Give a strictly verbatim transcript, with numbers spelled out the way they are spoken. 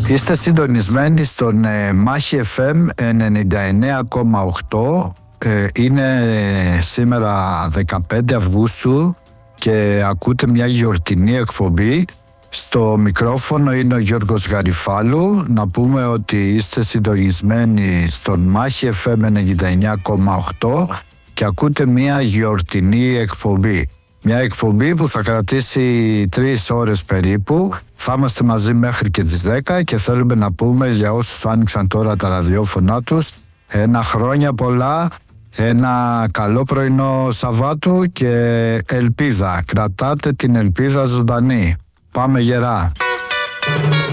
Είστε συντονισμένοι στον ε, Μάχη εφ εμ ενενήντα εννέα κόμμα οκτώ. Ε, είναι ε, σήμερα δεκαπέντε Αυγούστου και ακούτε μια γιορτινή εκπομπή. Στο μικρόφωνο είναι ο Γιώργος Γαριφάλου. Να πούμε ότι είστε συντονισμένοι στον Μάχη εφ εμ ενενήντα εννέα κόμμα οκτώ και ακούτε μια γιορτινή εκπομπή. Μια εκπομπή που θα κρατήσει τρεις ώρες περίπου. Θα είμαστε μαζί μέχρι και τις δέκα και θέλουμε να πούμε για όσους άνοιξαν τώρα τα ραδιόφωνά τους ένα χρόνια πολλά, ένα καλό πρωινό Σαββάτου και ελπίδα. Κρατάτε την ελπίδα ζωντανή. Πάμε γερά.